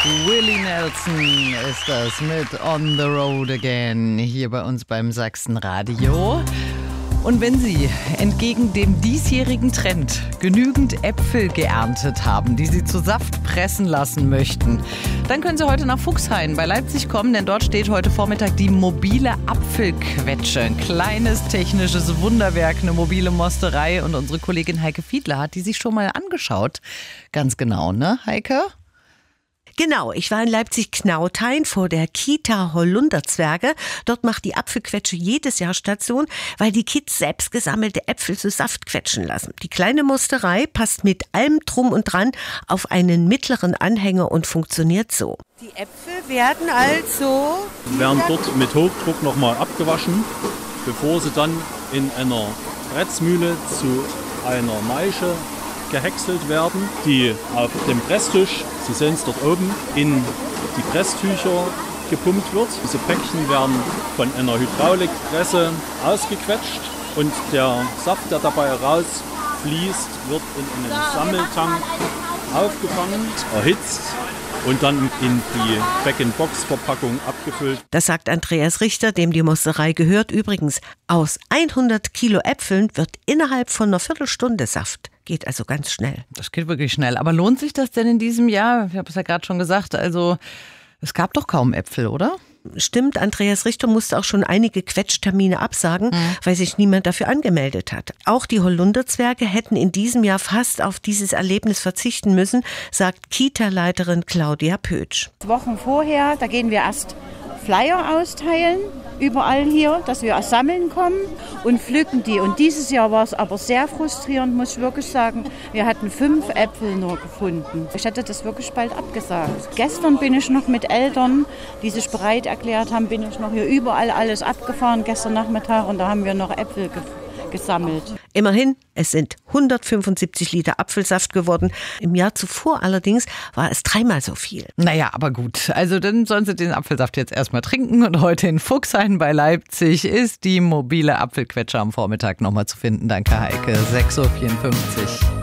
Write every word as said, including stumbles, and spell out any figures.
Willie Nelson ist das mit On the Road Again hier bei uns beim Sachsenradio. Und wenn Sie entgegen dem diesjährigen Trend genügend Äpfel geerntet haben, die Sie zu Saft pressen lassen möchten, dann können Sie heute nach Fuchshain bei Leipzig kommen, denn dort steht heute Vormittag die mobile Apfelquetsche. Ein kleines technisches Wunderwerk, eine mobile Mosterei. Und unsere Kollegin Heike Fiedler hat die sich schon mal angeschaut. Ganz genau, ne, Heike? Genau, ich war in Leipzig-Knauthain vor der Kita Holunderzwerge. Dort macht die Apfelquetsche jedes Jahr Station, weil die Kids selbst gesammelte Äpfel zu Saft quetschen lassen. Die kleine Mosterei passt mit allem Drum und Dran auf einen mittleren Anhänger und funktioniert so. Die Äpfel werden also... werden dort mit Hochdruck nochmal abgewaschen, bevor sie dann in einer Pretzmühle zu einer Maische gehäckselt werden, die auf dem Presstisch, Sie sehen es dort oben, in die Presstücher gepumpt wird. Diese Päckchen werden von einer Hydraulikpresse ausgequetscht und der Saft, der dabei rausfließt, wird in einen Sammeltank aufgefangen, erhitzt und dann in die Bag-in-Box-Verpackung abgefüllt. Das sagt Andreas Richter, dem die Mosterei gehört. Übrigens, aus hundert Kilo Äpfeln wird innerhalb von einer Viertelstunde Saft. Geht also ganz schnell. Das geht wirklich schnell. Aber lohnt sich das denn in diesem Jahr? Ich habe es ja gerade schon gesagt, also es gab doch kaum Äpfel, oder? Stimmt, Andreas Richter musste auch schon einige Quetschtermine absagen, mhm. weil sich niemand dafür angemeldet hat. Auch die Holunderzwerge hätten in diesem Jahr fast auf dieses Erlebnis verzichten müssen, sagt Kita-Leiterin Claudia Pötsch. Wochen vorher, da gehen wir erst Flyer austeilen, überall hier, dass wir sammeln kommen und pflücken die. Und dieses Jahr war es aber sehr frustrierend, muss ich wirklich sagen. Wir hatten fünf Äpfel nur gefunden. Ich hätte das wirklich bald abgesagt. Gestern bin ich noch mit Eltern, die sich bereit erklärt haben, bin ich noch hier überall alles abgefahren, gestern Nachmittag, und da haben wir noch Äpfel gefunden. gesammelt. Immerhin, es sind hundertfünfundsiebzig Liter Apfelsaft geworden. Im Jahr zuvor allerdings war es dreimal so viel. Naja, aber gut. Also dann sollen Sie den Apfelsaft jetzt erstmal trinken. Und heute in Fuchshain bei Leipzig ist die mobile Apfelquetsche am Vormittag nochmal zu finden. Danke, Heike. sechs Uhr vierundfünfzig.